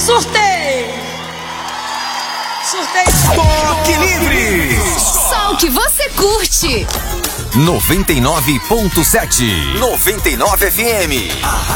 Surtei! Toque Livre! Só o que você curte. 99.7 99 FM.